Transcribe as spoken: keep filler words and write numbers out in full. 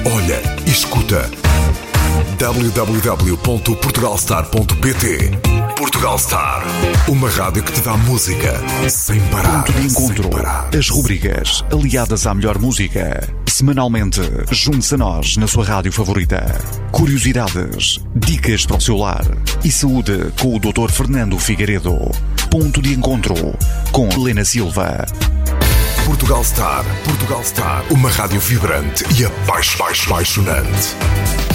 olha e escuta. w w w ponto portugal star ponto p t. Portugal Star, uma rádio que te dá música sem parar. Ponto de encontro. As rubricas aliadas à melhor música. Semanalmente, junte-se a nós na sua rádio favorita. Curiosidades, dicas para o seu lar e saúde com o doutor Fernando Figueiredo. Ponto de encontro com Helena Silva. Portugal Star, Portugal Star, uma rádio vibrante e apaixonante.